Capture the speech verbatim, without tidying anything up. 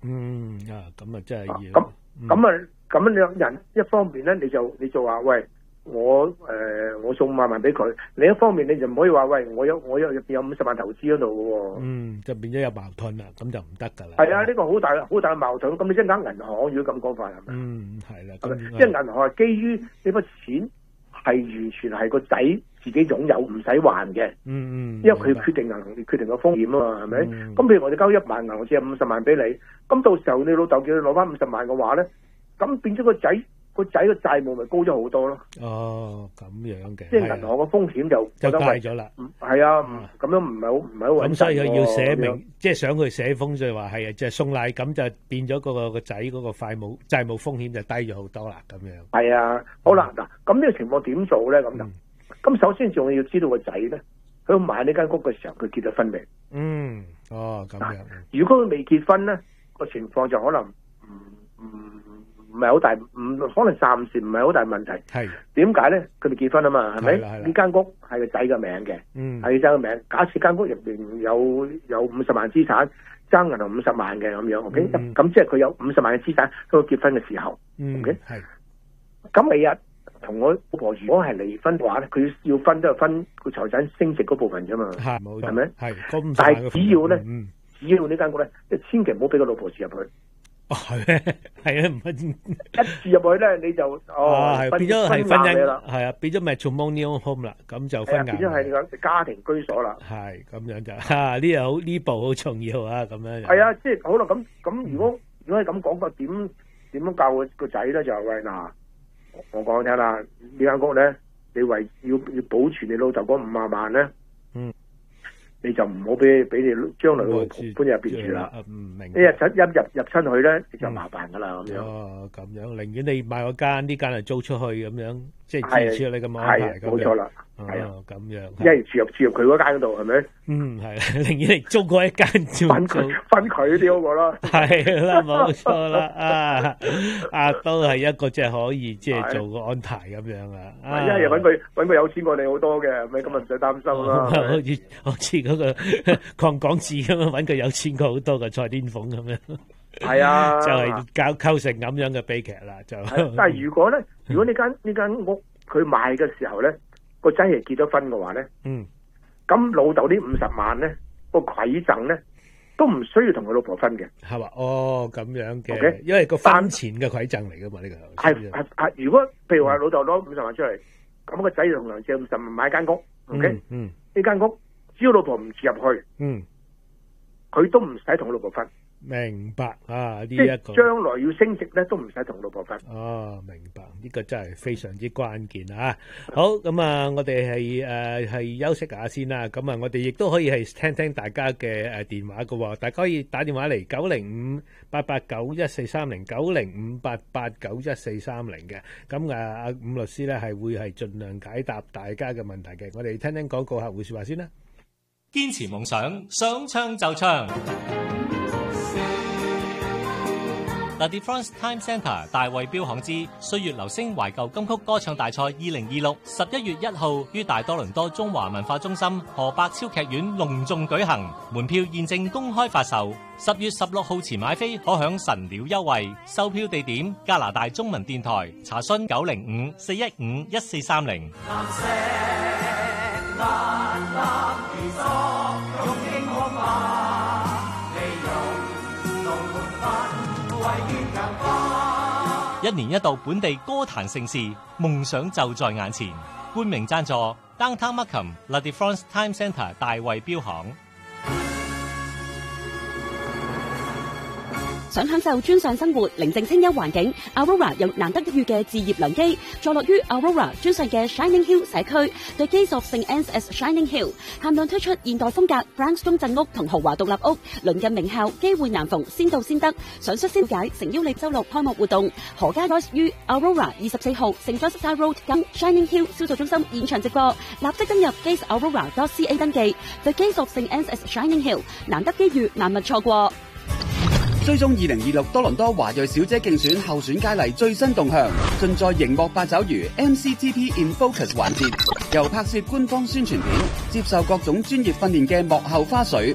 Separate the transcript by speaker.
Speaker 1: 嗯啊，咁啊真係要。
Speaker 2: 咁咁啊咁樣人一方面咧，你就你就話喂。我誒、呃、我送五萬萬俾佢，另一方面你就唔可以話喂，我有我有入邊有五十萬投資嗰度嘅喎。
Speaker 1: 嗯，就變咗有矛盾啦，咁就唔得㗎啦。
Speaker 2: 係啊，呢、呢個好大好大嘅矛盾。咁你即係間銀行如果咁講法係咪？
Speaker 1: 嗯，係啦。
Speaker 2: 係咪？即係銀行係基於呢筆錢係完全係個仔自己擁有，唔使還嘅。
Speaker 1: 嗯嗯。
Speaker 2: 因為佢決定銀行決定個風險啊嘛，係咪？咁、
Speaker 1: 嗯、
Speaker 2: 譬如我哋交一萬，銀行借五十萬俾你，咁到時候你老豆叫你攞翻五十萬嘅話咧，咁變咗個仔。個仔嘅債務咪高咗好多咯。
Speaker 1: 哦，咁樣嘅。
Speaker 2: 即係銀行嘅風險就
Speaker 1: 就大咗啦。
Speaker 2: 係啊，咁樣唔係好唔係好穩陣。
Speaker 1: 咁所以佢要寫明，即係想佢寫封就話係啊，即係送禮，咁就變咗個個仔嗰個債務債務風險就低咗好多啦。咁樣。
Speaker 2: 係啊，好啦，嗱，咁呢個情況點做咧？咁就咁首先仲要知道個仔咧，佢買呢間屋嘅時候，佢結咗婚未？
Speaker 1: 嗯，哦，咁樣。
Speaker 2: 如果佢未結婚咧，個情況就可能唔唔。唔係好大，唔可能暫時唔係好大問題。
Speaker 1: 係
Speaker 2: 點解咧？佢哋結婚啊嘛，係咪？呢間屋係個仔嘅名嘅，
Speaker 1: 嗯，
Speaker 2: 係個仔嘅名。假設間屋入邊有有五十萬資產，爭銀行五十萬嘅咁樣 ，OK？咁、嗯、即係佢有五十萬嘅資產，佢結婚嘅時候、
Speaker 1: 嗯、
Speaker 2: ，OK？
Speaker 1: 係。
Speaker 2: 咁你日同我老婆如果係離婚嘅話咧，佢要分都係分個財產升值嗰部分啫嘛，
Speaker 1: 係冇錯，
Speaker 2: 係咪？
Speaker 1: 係。
Speaker 2: 但係只要咧、
Speaker 1: 嗯，
Speaker 2: 只要呢間屋咧，即係千祈唔好俾個老婆住入去。
Speaker 1: 哦，係咩？係啊，唔係
Speaker 2: 一住入去咧，你就哦，
Speaker 1: 係變咗係婚姻啦，係啊，變咗 matrimonial home 啦，咁就婚姻，
Speaker 2: 變咗係個家庭居所啦。
Speaker 1: 係咁樣就，哈呢又好呢步好重要啊，咁樣。
Speaker 2: 係啊，即係好啦，咁咁如果、嗯、如果係咁講個點點樣教個個仔咧，就係喂嗱，我講聽啦，呢間屋咧，你為要要保存你老豆嗰五萬萬咧，嗯。你就唔好俾俾你將來個搬入入邊住啦。
Speaker 1: 唔明。
Speaker 2: 一入親一入入親去咧，你就麻煩噶啦咁樣。
Speaker 1: 哦，咁樣，寧願你買嗰間，呢間係租出去咁樣，即係支持你咁安排。
Speaker 2: 係，冇錯啦。
Speaker 1: 係啊，咁樣。
Speaker 2: 一係住入住入佢嗰間嗰度，係咪？
Speaker 1: 嗯，係。寧願你租嗰一間租。
Speaker 2: 分佢分佢啲好過啦。
Speaker 1: 係啦，冇錯啦。啊啊，都係一個即係可以即係做個安排咁樣啊。
Speaker 2: 一係揾佢揾個有錢過你好多嘅，咪咁啊唔使擔心啦。
Speaker 1: 好似好似嗰個鄺港智咁樣揾個有錢過好多嘅蔡天鳳咁樣。係
Speaker 2: 啊，
Speaker 1: 就係構構成咁樣嘅悲劇啦。就
Speaker 2: 但係如果咧，如果呢間呢間屋佢賣嘅時候咧，個仔係結咗婚嘅話咧，嗯，咁老豆呢五十萬咧個饋贈咧都唔需要同佢老婆分嘅，
Speaker 1: 係嘛？哦，咁樣嘅，okay? 因為個婚前嘅饋贈嚟噶嘛，呢個
Speaker 2: 係係係。如果譬如話老豆攞五十萬出嚟，咁個仔同娘借五十萬買間屋 ，OK，嗯，呢間屋只要老婆唔住入去，嗯，佢都唔使同老婆分。
Speaker 1: 明白啊！呢、這、一個
Speaker 2: 將來要升值咧，都唔使同老婆分。
Speaker 1: 哦，明白，呢、這個真係非常之關鍵啊！好，咁啊，我哋係誒係休息下先啦。咁啊，我哋亦都可以係聽聽大家嘅誒電話噶，大家可以打電話嚟九零五八八九一四三零九零五八八九一四三零嘅。咁啊，阿伍律師咧係會係盡量解答大家嘅問題嘅。我哋聽聽廣告客戶說話先啦。
Speaker 3: 堅持夢想，想唱就唱。The Difference Time Centre 大衛標行之歲月留聲懷舊金曲歌唱大賽二零二六，十一月一號於大多倫多中華文化中心何伯超劇院隆重舉行，門票現正公開發售。十月十六號前買飛可享神鳥優惠，售票地點加拿大中文電台，查詢九零五四一五一四三零。一年一度本地歌壇盛事，夢想就在眼前。冠名贊助 Downtown Markham La Difference Time Centre 大衛標行。
Speaker 4: 想享受專上生活、寧靜清幽環境 ，Aurora 有難得一遇嘅置業良機，坐落於 Aurora 專上嘅 Shining Hill 社區 ，The Gates of Saint Anne's at Shining Hill， 限量推出現代風格 brownstone 鎮屋同豪華獨立屋，鄰近名校，機會難逢，先到先得。想率先解，誠邀你周六開幕活動，何家 Royce 於 Aurora 二十四號 Saint Joseph Road 跟 Shining Hill 銷售中心現場直播，立即登入 gates aurora dot c a 登記 ，The Gates of Saint Anne's at Shining Hill， 難得機遇，難勿錯過。
Speaker 5: 追蹤二零二六多倫多華裔小姐競選候選佳麗最新動向，盡在熒幕八爪魚 M C T P in Focus 環節，由拍攝官方宣傳片，接受各種專業訓練嘅幕後花絮，